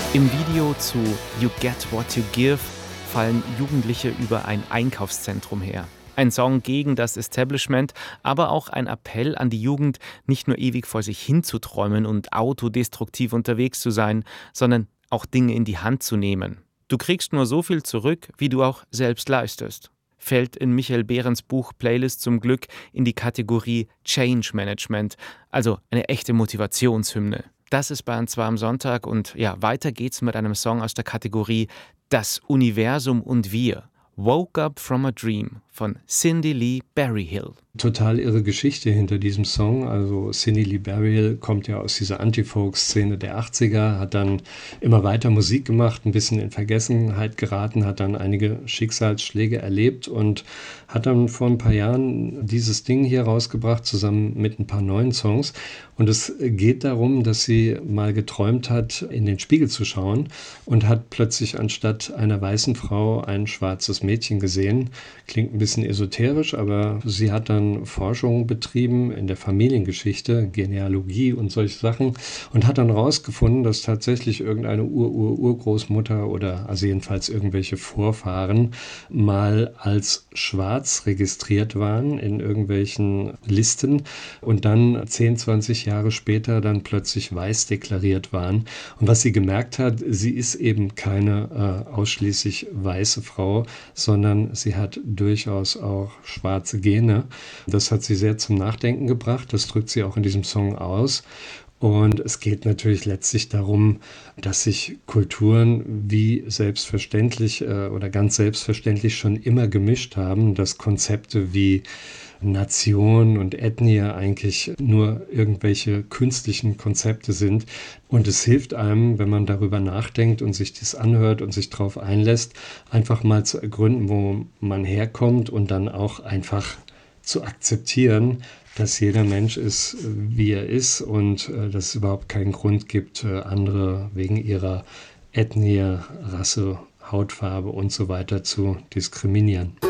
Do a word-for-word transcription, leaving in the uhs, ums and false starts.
Im Video zu You Get What You Give fallen Jugendliche über ein Einkaufszentrum her. Ein Song gegen das Establishment, aber auch ein Appell an die Jugend, nicht nur ewig vor sich hinzuträumen und autodestruktiv unterwegs zu sein, sondern auch Dinge in die Hand zu nehmen. Du kriegst nur so viel zurück, wie du auch selbst leistest. Fällt in Michael Behrens Buch Playlist zum Glück in die Kategorie Change Management, also eine echte Motivationshymne. Das ist Bayern zwei am Sonntag und ja, weiter geht's mit einem Song aus der Kategorie Das Universum und wir. Woke Up From a Dream von Cindy Lee Berryhill. Total irre Geschichte hinter diesem Song. Also Cindy Lee Berryhill kommt ja aus dieser Anti-Folk-Szene der achtziger, hat dann immer weiter Musik gemacht, ein bisschen in Vergessenheit geraten, hat dann einige Schicksalsschläge erlebt und hat dann vor ein paar Jahren dieses Ding hier rausgebracht, zusammen mit ein paar neuen Songs. Und es geht darum, dass sie mal geträumt hat, in den Spiegel zu schauen und hat plötzlich anstatt einer weißen Frau ein schwarzes Mädchen gesehen. Klingt ein bisschen esoterisch, aber sie hat dann Forschung betrieben in der Familiengeschichte, Genealogie und solche Sachen und hat dann rausgefunden, dass tatsächlich irgendeine Ur-Ur-Urgroßmutter oder also jedenfalls irgendwelche Vorfahren mal als schwarz registriert waren in irgendwelchen Listen und dann zehn, zwanzig Jahre später dann plötzlich weiß deklariert waren. Und was sie gemerkt hat, sie ist eben keine äh, ausschließlich weiße Frau, sondern sie hat durchaus auch schwarze Gene. Das hat sie sehr zum Nachdenken gebracht. Das drückt sie auch in diesem Song aus. Und es geht natürlich letztlich darum, dass sich Kulturen wie selbstverständlich äh, oder ganz selbstverständlich schon immer gemischt haben, dass Konzepte wie Nation und Ethnie eigentlich nur irgendwelche künstlichen Konzepte sind. Und es hilft einem, wenn man darüber nachdenkt und sich das anhört und sich darauf einlässt, einfach mal zu ergründen, wo man herkommt und dann auch einfach zu akzeptieren, dass jeder Mensch ist, wie er ist und äh, dass es überhaupt keinen Grund gibt, äh, andere wegen ihrer Ethnie, Rasse, Hautfarbe und so weiter zu diskriminieren.